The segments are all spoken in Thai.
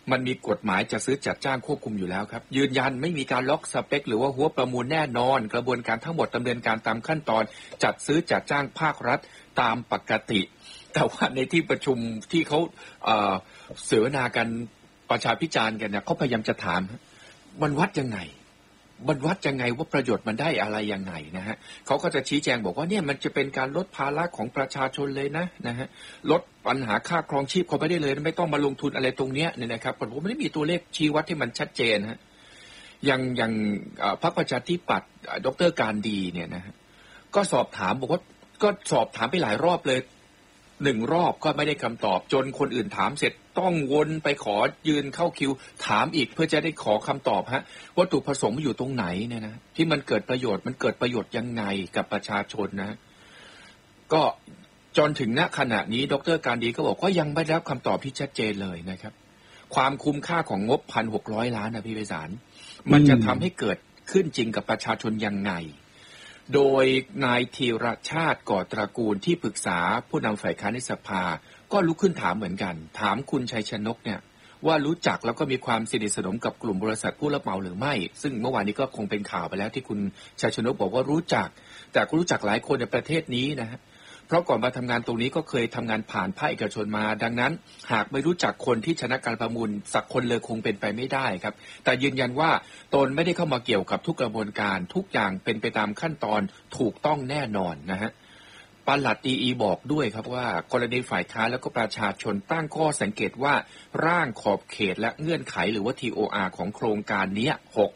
มันมีกฎหมายจะซื้อจัดจ้างควบคุมอยู่แล้วครับยืนยันไม่มีการล็อกสเปคหรือว่าหัวประมูลแน่นอนกระบวนการทั้งหมดดำเนินการตามขั้นตอนจัดซื้อจัดจ้างภาครัฐตามปกติแต่ว่าในที่ประชุมที่เขาเสวนากันประชาพิจารณ์กันเนี่ยเขาพยายามจะถามมันวัดยังไงว่าประโยชน์มันได้อะไรยังไงนะฮะเขาก็จะชี้แจงบอกว่าเนี่ยมันจะเป็นการลดภาระของประชาชนเลยนะฮะลดปัญหาค่าครองชีพเขาไปได้เลยไม่ต้องมาลงทุนอะไรตรงเนี้ยเนี่ยนะครับผมไม่ได้มีตัวเลขชี้วัดที่มันชัดเจนฮะอย่างพรรคประชาธิปัตย์ดร.การดีเนี่ยนะฮะก็สอบถามบอกว่าก็สอบถามไปหลายรอบเลย1 รอบก็ไม่ได้คำตอบจนคนอื่นถามเสร็จต้องวนไปขอยืนเข้าคิวถามอีกเพื่อจะได้ขอคำตอบฮะวัตถุประสงค์อยู่ตรงไหนเนี่ยนะที่มันเกิดประโยชน์ยังไงกับประชาชนนะก็จนถึงณขณะนี้ดร.การดีก็บอกว่ายังไม่ได้รับคำตอบที่ชัดเจนเลยนะครับความคุ้มค่าของงบ 1,600 ล้านนะพี่ไพศาลมันจะทำให้เกิดขึ้นจริงกับประชาชนยังไงโดยนายธีรชาติก่อตระกูลที่ปรึกษาผู้นำฝ่ายค้านในสภาก็ลุกขึ้นถามเหมือนกันถามคุณชัยชนกเนี่ยว่ารู้จักแล้วก็มีความสนิทสนมกับกลุ่มบริษัทผู้รับเหมาหรือไม่ซึ่งเมื่อวานนี้ก็คงเป็นข่าวไปแล้วที่คุณชัยชนกบอกว่ารู้จักแต่ก็รู้จักหลายคนในประเทศนี้นะฮะเพราะก่อนมาทำงานตรงนี้ก็เคยทำงานผ่านภาคเอกชนมาดังนั้นหากไม่รู้จักคนที่ชนะการประมูลสักคนเลยคงเป็นไปไม่ได้ครับแต่ยืนยันว่าตนไม่ได้เข้ามาเกี่ยวกับทุกกระบวนการทุกอย่างเป็นไปตามขั้นตอนถูกต้องแน่นอนนะฮะปลัดดีบอกด้วยครับว่ากรณีฝ่ายค้านแล้วก็ประชาชนตั้งข้อสังเกตว่าร่างขอบเขตและเงื่อนไขหรือว่า TOR ของโครงการนี้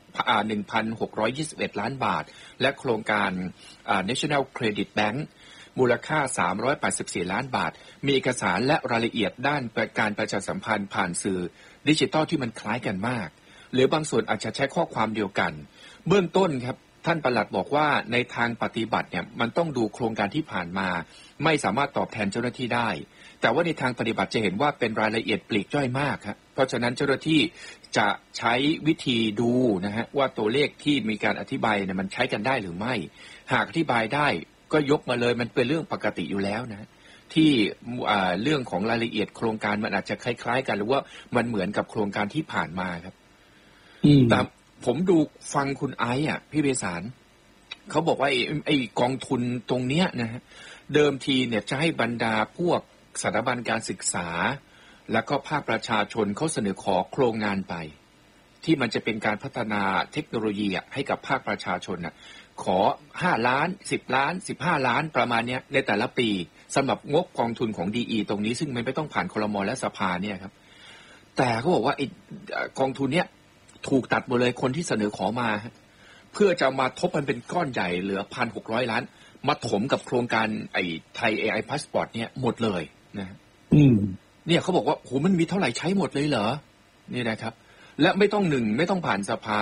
1,621 ล้านบาทและโครงการNational Credit Bankมูลค่า384ล้านบาทมีเอกสารและรายละเอียดด้านการประชาสัมพันธ์ผ่านสื่อดิจิทัลที่มันคล้ายกันมากหรือบางส่วนอาจจะใช้ข้อความเดียวกันเบื้องต้นครับท่านปลัดบอกว่าในทางปฏิบัติเนี่ยมันต้องดูโครงการที่ผ่านมาไม่สามารถตอบแทนเจ้าหน้าที่ได้แต่ว่าในทางปฏิบัติจะเห็นว่าเป็นรายละเอียดปลีกย่อยมากครับเพราะฉะนั้นเจ้าหน้าที่จะใช้วิธีดูนะฮะว่าตัวเลขที่มีการอธิบายเนี่ยมันใช้กันได้หรือไม่หากอธิบายได้ก็ยกมาเลยมันเป็นเรื่องปกติอยู่แล้วนะที่เรื่องของรายละเอียดโครงการมันอาจจะคล้ายๆกันหรือว่ามันเหมือนกับโครงการที่ผ่านมาครับแต่ผมดูฟังคุณไอซ์พี่เบสารเขาบอกว่าไอ้กองทุนตรงเนี้ยนะฮะเดิมทีเนี่ยจะให้บรรดาพวกสถาบันการศึกษาแล้วก็ภาคประชาชนเขาเสนอขอโครงงานไปที่มันจะเป็นการพัฒนาเทคโนโลยีให้กับภาคประชาชนขอ5ล้าน10ล้าน15ล้านประมาณนี้ในแต่ละปีสำหรับงบกองทุนของ DE ตรงนี้ซึ่งมันไม่ต้องผ่านครม.และสภาเนี่ยครับแต่เขาบอกว่าไอ้กองทุนเนี้ยถูกตัดหมดเลยคนที่เสนอขอมาเพื่อจะมาทบมันเป็นก้อนใหญ่เหลือ 1,600 ล้านมาถมกับโครงการไอ้ไทย AI Passport เนี่ยหมดเลยนะเนี่ยเขาบอกว่าโหมันมีเท่าไหร่ใช้หมดเลยเหรอนี่นะครับและไม่ต้องผ่านสภา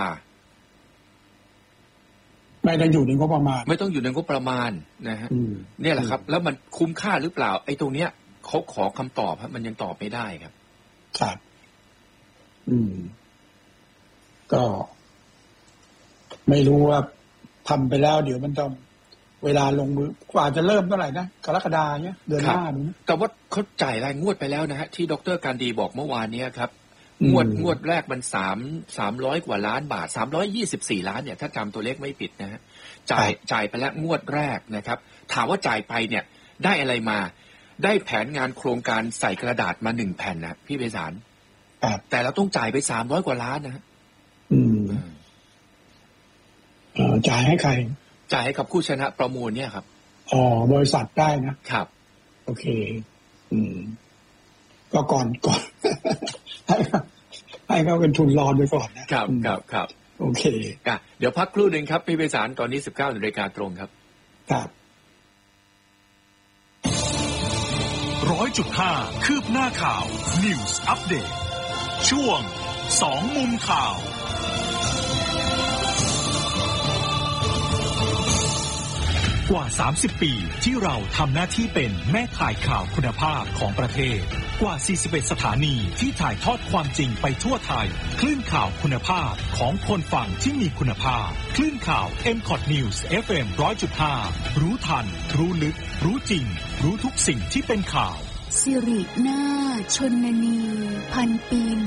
ไม่ต้องอยู่ในงบประมาณนะฮะเนี่ยแหละครับแล้วมันคุ้มค่าหรือเปล่าไอ้ตรงเนี้ยเขาขอคำตอบครับมันยังตอบไม่ได้ครับครับก็ไม่รู้ว่าทำไปแล้วเดี๋ยวมันต้องเวลาลงมือกว่าจะเริ่มเท่าไหร่นะกรกฎาคมเนี่ยเดือนหน้านี้แต่ว่าเขาจ่ายรายงวดไปแล้วนะฮะที่ดร.การดีบอกเมื่อวานนี้ครับงวดแรกมัน300กว่าล้านบาท324ล้านเนี่ยถ้าจำตัวเลขไม่ผิดนะฮะจ่ายไปแล้วงวดแรกนะครับถามว่าจ่ายไปเนี่ยได้อะไรมาได้แผนงานโครงการใส่กระดาษมา1แผ่นนะพี่เบสารแต่เราต้องจ่ายไป300กว่าล้านนะจ่ายให้ใครจ่ายให้กับผู้ชนะประมูลเนี่ยครับบริษัทได้นะครับโอเคก็ก่อนให้เขาเป็นทุนรอด้วยก่อนนะครับโอเคเดี๋ยวพักครู่นึงครับพี่ไพศาลตอนนี้ 19:00 น.ตรงครับครับ 100.5 คืบหน้าข่าว News Update ช่วง2มุมข่าวกว่า30ปีที่เราทำหน้าที่เป็นแม่ข่ายข่าวคุณภาพของประเทศกว่า41สถานีที่ถ่ายทอดความจริงไปทั่วไทยคลื่นข่าวคุณภาพของคนฟังที่มีคุณภาพคลื่นข่าว MCOT News FM 100.5 รู้ทันรู้ลึกรู้จริงรู้ทุกสิ่งที่เป็นข่าวสิรินาถชนนีพันปี